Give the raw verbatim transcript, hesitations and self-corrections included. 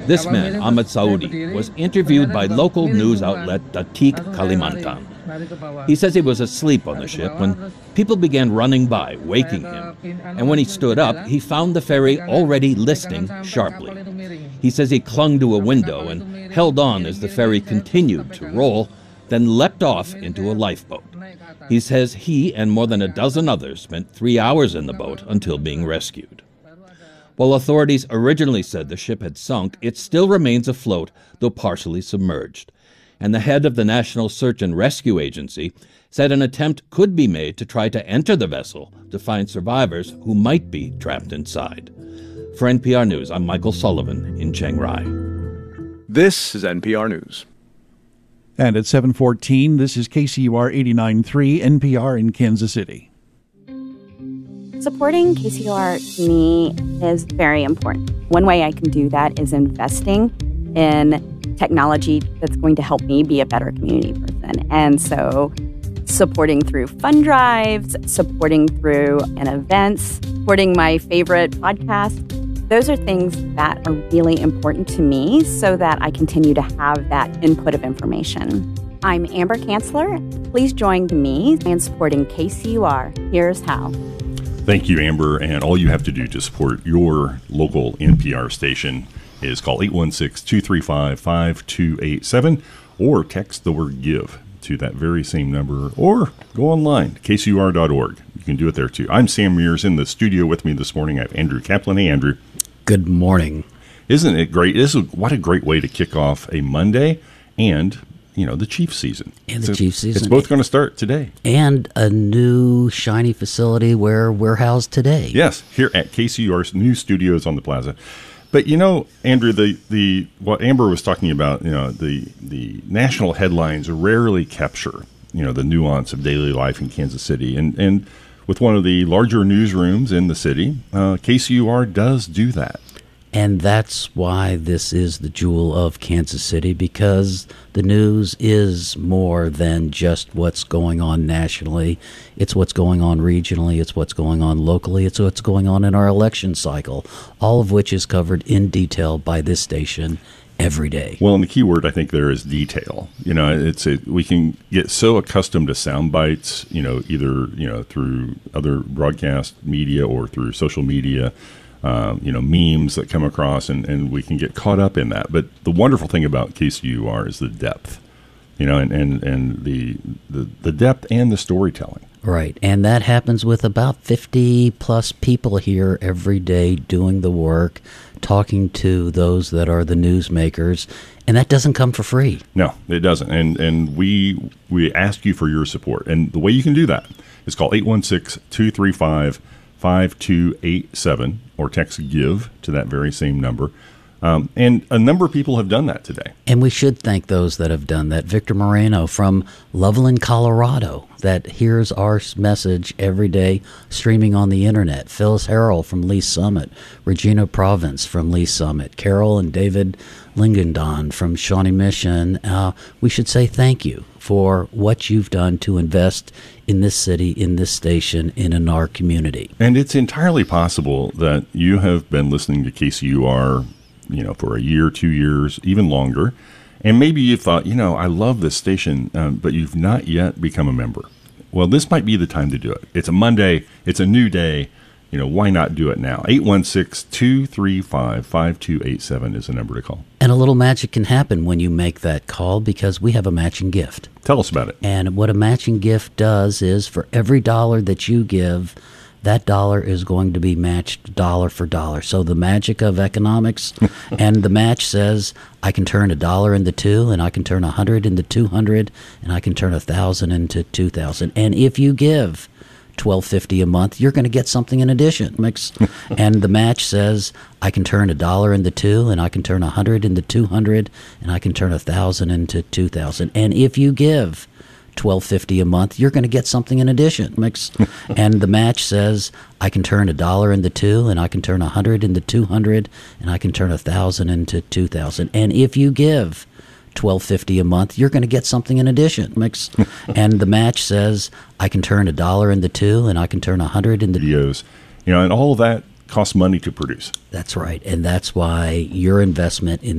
This man, Ahmed Saudi, was interviewed by local news outlet Datik Kalimantan. He says he was asleep on the ship when people began running by, waking him. And when he stood up, he found the ferry already listing sharply. He says he clung to a window and held on as the ferry continued to roll, then leapt off into a lifeboat. He says he and more than a dozen others spent three hours in the boat until being rescued. While authorities originally said the ship had sunk, it still remains afloat, though partially submerged. And the head of the National Search and Rescue Agency said an attempt could be made to try to enter the vessel to find survivors who might be trapped inside. For N P R News, I'm Michael Sullivan in Chiang Rai. This is N P R News. And at seven fourteen, this is K C U R eighty-nine point three N P R in Kansas City. Supporting K C U R to me is very important. One way I can do that is investing in technology that's going to help me be a better community person. And so supporting through fund drives, supporting through an events, supporting my favorite podcast, those are things that are really important to me so that I continue to have that input of information. I'm Amber Kanzler. Please join me in supporting K C U R. Here's how. Thank you, Amber. And all you have to do to support your local N P R station is call eight one six, two three five, five two eight seven or text the word GIVE to that very same number, or go online, K C U R dot org. You can do it there, too. I'm Sam Mears. In the studio with me this morning, I have Andrew Kaplan. Hey, Andrew. Good morning. Isn't it great? This is what a great way to kick off a Monday and, you know, the Chiefs season. And the so Chiefs season. It's both going to start today. And a new shiny facility where we're housed today. Yes, here at K C U R's new studios on the plaza. But, you know, Andrew, the, the what Amber was talking about, you know, the, the national headlines rarely capture, you know, the nuance of daily life in Kansas City. And, and with one of the larger newsrooms in the city, uh, K C U R does do that. And that's why this is the jewel of Kansas City, because the news is more than just what's going on nationally. It's what's going on regionally. It's what's going on locally. It's what's going on in our election cycle, all of which is covered in detail by this station every day. Well, and the key word I think there is detail. You know, it's a, we can get so accustomed to sound bites, you know, either, you know, through other broadcast media or through social media. Um, you know, memes that come across, and, and we can get caught up in that. But the wonderful thing about K C U R is the depth, you know, and, and, and the, the the depth and the storytelling. Right. And that happens with about fifty plus people here every day doing the work, talking to those that are the newsmakers. And that doesn't come for free. No, it doesn't. And and we we ask you for your support. And the way you can do that is call eight one six, two three five, five two eight seven or text GIVE to that very same number. Um, and a number of people have done that today. And we should thank those that have done that. Victor Moreno from Loveland, Colorado, that hears our message every day streaming on the internet. Phyllis Harrell from Lee Summit. Regina Province from Lee Summit. Carol and David Lingendon from Shawnee Mission. Uh, we should say thank you for what you've done to invest in this city, in this station, and in our community. And it's entirely possible that you have been listening to K C U R, you know, for a year, two years, even longer. And maybe you thought, you know, I love this station, um, but you've not yet become a member. Well, this might be the time to do it. It's a Monday. It's a new day. You know, why not do it now? eight one six, two three five, five two eight seven is the number to call. And a little magic can happen when you make that call, because we have a matching gift. Tell us about it. And what a matching gift does is, for every dollar that you give, that dollar is going to be matched dollar for dollar. So the magic of economics, and the match says, I can turn a dollar into two, and I can turn a hundred into two hundred, and I can turn a thousand into two thousand. And if you give twelve fifty a month, you're going to get something in addition. Mix, and the match says, I can turn a dollar into two, and I can turn a hundred into two hundred, and I can turn a thousand into two thousand. And if you give twelve fifty a month, you're going to get something in addition. Mix, and the match says, I can turn a dollar into two, and I can turn a hundred into two hundred, and I can turn a thousand into two thousand. And if you give twelve fifty a month, you're going to get something in addition. Mix, and the match says, I can turn a dollar into two, and I can turn a hundred into videos, you know, and all of that costs money to produce. That's right, and that's why your investment in